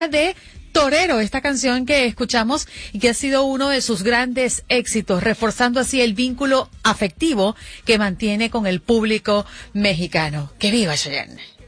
de Torero, esta canción que escuchamos y que ha sido uno de sus grandes éxitos, reforzando así el vínculo afectivo que mantiene con el público mexicano. ¡Que viva Chayanne!